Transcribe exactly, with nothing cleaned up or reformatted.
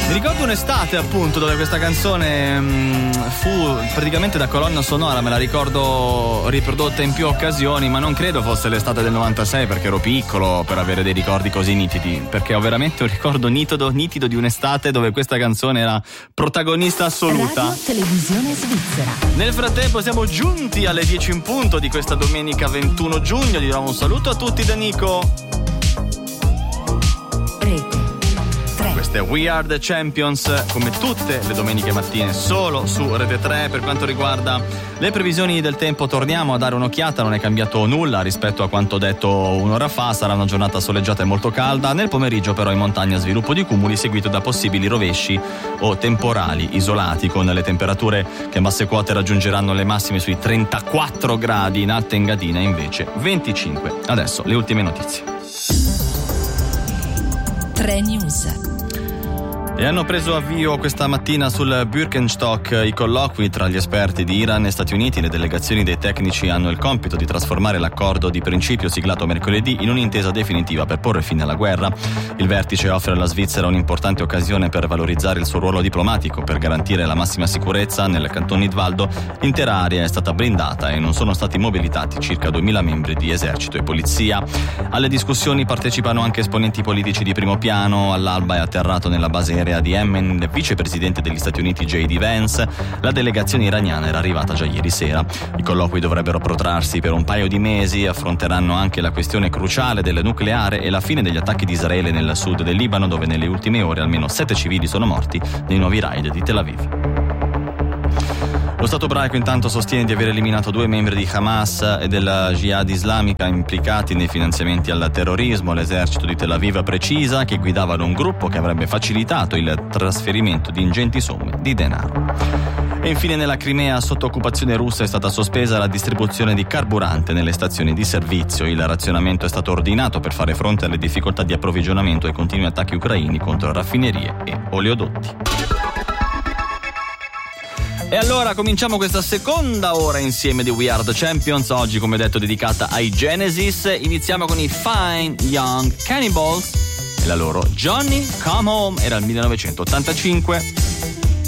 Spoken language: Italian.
Mi ricordo un'estate appunto dove questa canzone mh, fu praticamente da colonna sonora, me la ricordo riprodotta in più occasioni, ma non credo fosse l'estate del novantasei perché ero piccolo per avere dei ricordi così nitidi, perché ho veramente un ricordo nitido, nitido di un'estate dove questa canzone era protagonista assoluta. Radio Televisione Svizzera. Nel frattempo siamo giunti alle dieci in punto di questa domenica ventuno giugno, dirò un saluto a tutti da Nico. Rete tre. Questa è We Are the Champions, come tutte le domeniche mattine, solo su Rete tre. Per quanto riguarda le previsioni del tempo, torniamo a dare un'occhiata, non è cambiato nulla rispetto a quanto detto un'ora fa. Sarà una giornata soleggiata e molto calda, nel pomeriggio però in montagna sviluppo di cumuli seguito da possibili rovesci o temporali isolati, con le temperature che a basse quote raggiungeranno le massime sui trentaquattro gradi, in Alta Engadina invece venticinque. Adesso le ultime notizie. tre News. E hanno preso avvio questa mattina sul Birkenstock i colloqui tra gli esperti di Iran e Stati Uniti. Le delegazioni dei tecnici hanno il compito di trasformare l'accordo di principio siglato mercoledì in un'intesa definitiva per porre fine alla guerra. Il vertice offre alla Svizzera un'importante occasione per valorizzare il suo ruolo diplomatico. Per garantire la massima sicurezza nel canton Nidwaldo, l'intera area è stata blindata e non sono stati mobilitati circa duemila membri di esercito e polizia. Alle discussioni partecipano anche esponenti politici di primo piano. All'alba è atterrato nella base aerea di Yemen il vicepresidente degli Stati Uniti J D Vance. La delegazione iraniana era arrivata già ieri sera. I colloqui dovrebbero protrarsi per un paio di mesi, affronteranno anche la questione cruciale del nucleare e la fine degli attacchi di Israele nel sud del Libano, dove nelle ultime ore almeno sette civili sono morti nei nuovi raid di Tel Aviv. Lo Stato ebraico intanto sostiene di aver eliminato due membri di Hamas e della Jihad islamica implicati nei finanziamenti al terrorismo. L'esercito di Tel Aviv precisa che guidavano un gruppo che avrebbe facilitato il trasferimento di ingenti somme di denaro. E infine nella Crimea, sotto occupazione russa, è stata sospesa la distribuzione di carburante nelle stazioni di servizio. Il razionamento è stato ordinato per fare fronte alle difficoltà di approvvigionamento e ai continui attacchi ucraini contro raffinerie e oleodotti. E allora cominciamo questa seconda ora insieme di We Are the Champions, oggi come detto dedicata ai Genesis. Iniziamo con i Fine Young Cannibals e la loro Johnny Come Home, era il millenovecentottantacinque.